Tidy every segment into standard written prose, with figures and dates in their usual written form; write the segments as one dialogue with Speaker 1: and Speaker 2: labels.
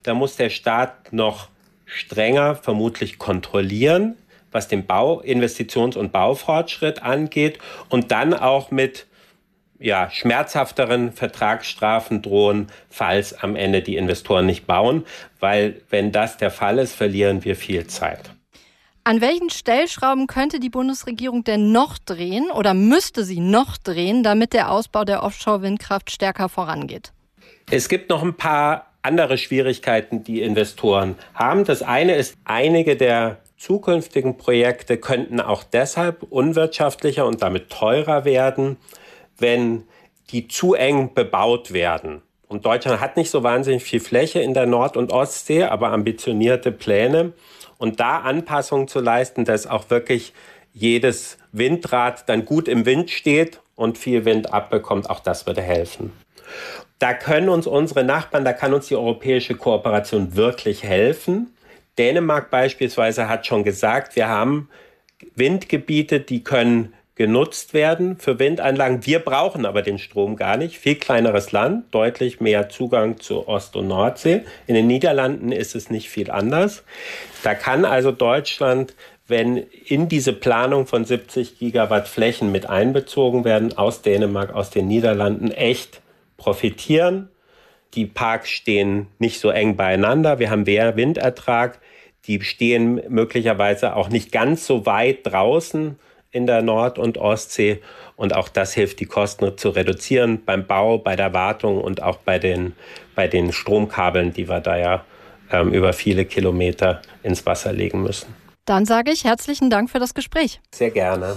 Speaker 1: Da muss der Staat noch strenger vermutlich kontrollieren, was den Investitions- und Baufortschritt angeht und dann auch mit schmerzhafteren Vertragsstrafen drohen, falls am Ende die Investoren nicht bauen, weil wenn das der Fall ist, verlieren wir viel Zeit.
Speaker 2: An welchen Stellschrauben könnte die Bundesregierung denn noch drehen oder müsste sie noch drehen, damit der Ausbau der Offshore-Windkraft stärker vorangeht?
Speaker 1: Es gibt noch ein paar andere Schwierigkeiten, die Investoren haben. Das eine ist, einige der zukünftigen Projekte könnten auch deshalb unwirtschaftlicher und damit teurer werden, wenn die zu eng bebaut werden. Und Deutschland hat nicht so wahnsinnig viel Fläche in der Nord- und Ostsee, aber ambitionierte Pläne. Und da Anpassungen zu leisten, dass auch wirklich jedes Windrad dann gut im Wind steht und viel Wind abbekommt, auch das würde helfen. Da können uns unsere Nachbarn, da kann uns die europäische Kooperation wirklich helfen. Dänemark beispielsweise hat schon gesagt, wir haben Windgebiete, die können genutzt werden für Windanlagen. Wir brauchen aber den Strom gar nicht. Viel kleineres Land, deutlich mehr Zugang zur Ost- und Nordsee. In den Niederlanden ist es nicht viel anders. Da kann also Deutschland, wenn in diese Planung von 70 Gigawatt Flächen mit einbezogen werden, aus Dänemark, aus den Niederlanden, echt profitieren. Die Parks stehen nicht so eng beieinander. Wir haben mehr Windertrag. Die stehen möglicherweise auch nicht ganz so weit draußen in der Nord- und Ostsee. Und auch das hilft, die Kosten zu reduzieren beim Bau, bei der Wartung und auch bei den Stromkabeln, die wir da über viele Kilometer ins Wasser legen müssen.
Speaker 2: Dann sage ich herzlichen Dank für das Gespräch.
Speaker 1: Sehr gerne.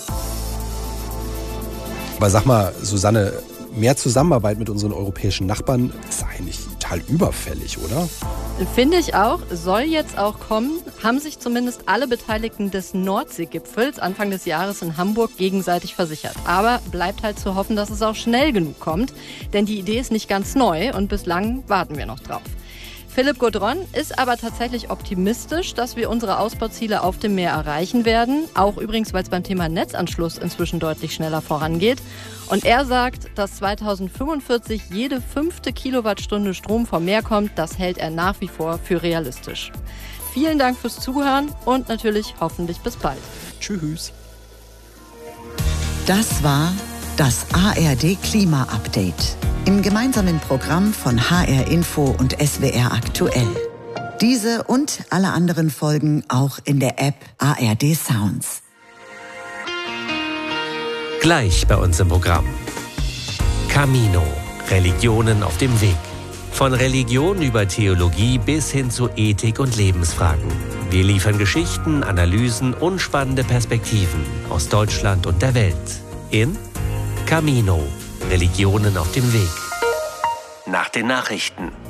Speaker 3: Aber sag mal, Susanne, mehr Zusammenarbeit mit unseren europäischen Nachbarn ist eigentlich total überfällig, oder?
Speaker 2: Finde ich auch. Soll jetzt auch kommen. Haben sich zumindest alle Beteiligten des Nordseegipfels Anfang des Jahres in Hamburg gegenseitig versichert. Aber bleibt halt zu hoffen, dass es auch schnell genug kommt. Denn die Idee ist nicht ganz neu und bislang warten wir noch drauf. Philipp Gaudron ist aber tatsächlich optimistisch, dass wir unsere Ausbauziele auf dem Meer erreichen werden. Auch übrigens, weil es beim Thema Netzanschluss inzwischen deutlich schneller vorangeht. Und er sagt, dass 2045 jede 5. Kilowattstunde Strom vom Meer kommt. Das hält er nach wie vor für realistisch. Vielen Dank fürs Zuhören und natürlich hoffentlich bis bald.
Speaker 3: Tschüss.
Speaker 4: Das war das ARD Klima Update im gemeinsamen Programm von HR Info und SWR Aktuell. Diese und alle anderen Folgen auch in der App ARD Sounds.
Speaker 5: Gleich bei uns im Programm. Camino. Religionen auf dem Weg. Von Religion über Theologie bis hin zu Ethik und Lebensfragen. Wir liefern Geschichten, Analysen und spannende Perspektiven aus Deutschland und der Welt. In Camino. Religionen auf dem Weg. Nach den Nachrichten.